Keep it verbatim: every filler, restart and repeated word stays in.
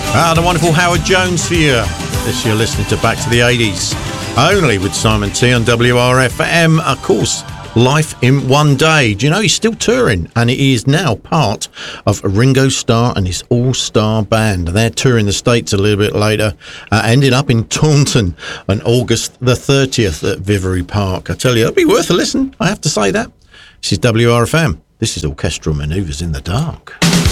Ah, the wonderful Howard Jones for you. This you're listening to Back to the eighties. Only with Simon T on W R F M. Of course, Life in One Day. Do you know he's still touring? And he is now part of Ringo Starr and his all-star band. They're touring the States a little bit later. Uh, ended up in Taunton on August the thirtieth at Vivery Park. I tell you, it'll be worth a listen. I have to say that. This is W R F M. This is Orchestral Manoeuvres in the Dark.